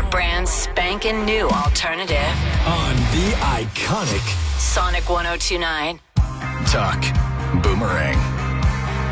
brand spanking new alternative. On the iconic Sonic 102.9. Talk Boomerang.